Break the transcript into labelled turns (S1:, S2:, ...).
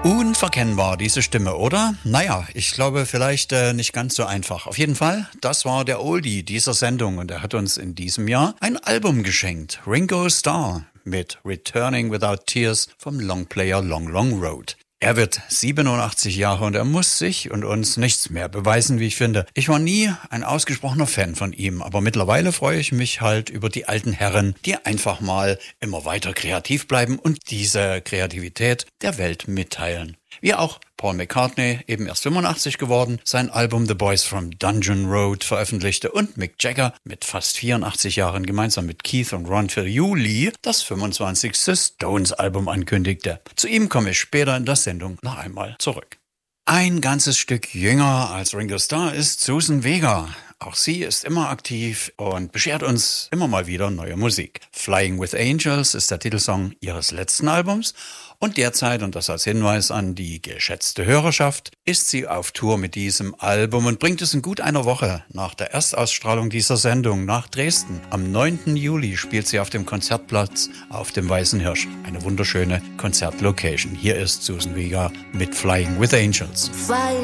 S1: Unverkennbar, diese Stimme, oder? Naja, ich glaube vielleicht nicht ganz so einfach. Auf jeden Fall, das war der Oldie dieser Sendung und er hat uns in diesem Jahr ein Album geschenkt. Ringo Starr mit Returning Without Tears vom Longplayer Long Long Road. Er wird 87 Jahre und er muss sich und uns nichts mehr beweisen, wie ich finde. Ich war nie ein ausgesprochener Fan von ihm, aber mittlerweile freue ich mich halt über die alten Herren, die einfach mal immer weiter kreativ bleiben und diese Kreativität der Welt mitteilen. Wie auch Paul McCartney, eben erst 85 geworden, sein Album The Boys from Dungeon Road veröffentlichte und Mick Jagger mit fast 84 Jahren gemeinsam mit Keith und Ron für Juli das 25. Stones-Album ankündigte. Zu ihm komme ich später in der Sendung noch einmal zurück. Ein ganzes Stück jünger als Ringo Starr ist Suzanne Vega. Auch sie ist immer aktiv und beschert uns immer mal wieder neue Musik. Flying with Angels ist der Titelsong ihres letzten Albums und derzeit, und das als Hinweis an die geschätzte Hörerschaft, ist sie auf Tour mit diesem Album und bringt es in gut einer Woche nach der Erstausstrahlung dieser Sendung nach Dresden. Am 9. Juli spielt sie auf dem Konzertplatz auf dem Weißen Hirsch. Eine wunderschöne Konzertlocation. Hier ist Suzanne Vega mit Flying with Angels.
S2: Flying